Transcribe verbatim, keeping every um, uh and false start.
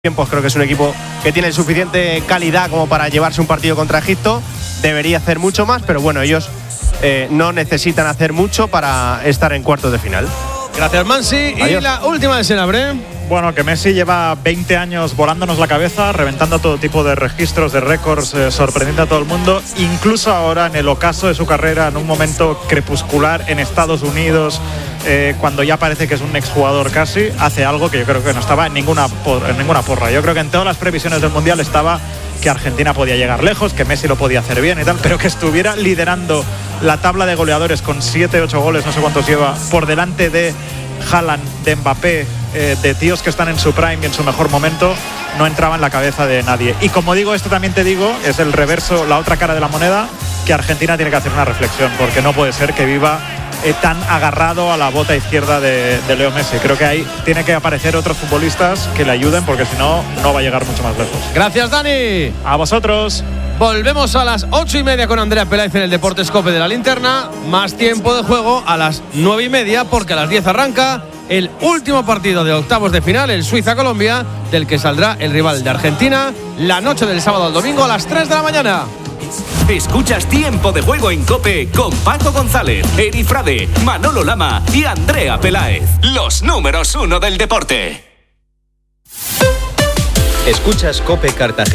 tiempos creo que es un equipo que tiene suficiente calidad como para llevarse un partido contra Egipto. Debería hacer mucho más, pero bueno, ellos eh, no necesitan hacer mucho para estar en cuartos de final. Gracias, Mansi. Adiós. Y la última de Senabre. Bueno, que Messi lleva veinte años volándonos la cabeza, reventando todo tipo de registros, de récords, eh, sorprendiendo a todo el mundo, incluso ahora en el ocaso de su carrera, en un momento crepuscular en Estados Unidos, eh, cuando ya parece que es un exjugador casi, hace algo que yo creo que no estaba en ninguna, por, en ninguna porra. Yo creo que en todas las previsiones del Mundial estaba que Argentina podía llegar lejos, que Messi lo podía hacer bien y tal, pero que estuviera liderando la tabla de goleadores con siete, ocho goles, no sé cuántos lleva, por delante de Haaland, de Mbappé, eh, de tíos que están en su prime y en su mejor momento, no entraba en la cabeza de nadie. Y como digo esto, también te digo, es el reverso, la otra cara de la moneda, que Argentina tiene que hacer una reflexión, porque no puede ser que viva eh, tan agarrado a la bota izquierda de, de Leo Messi. Creo que ahí tiene que aparecer otros futbolistas que le ayuden, porque si no, no va a llegar mucho más lejos. Gracias, Dani. A vosotros. Volvemos a las ocho y media con Andrea Peláez en el Deportes Cope de la Linterna. Más tiempo de juego a las nueve y media, porque a las diez arranca el último partido de octavos de final, el Suiza-Colombia, del que saldrá el rival de Argentina la noche del sábado al domingo a las tres de la mañana. Escuchas Tiempo de Juego en COPE con Paco González, Eri Frade, Manolo Lama y Andrea Peláez. Los números uno del deporte. Escuchas COPE Cartagena.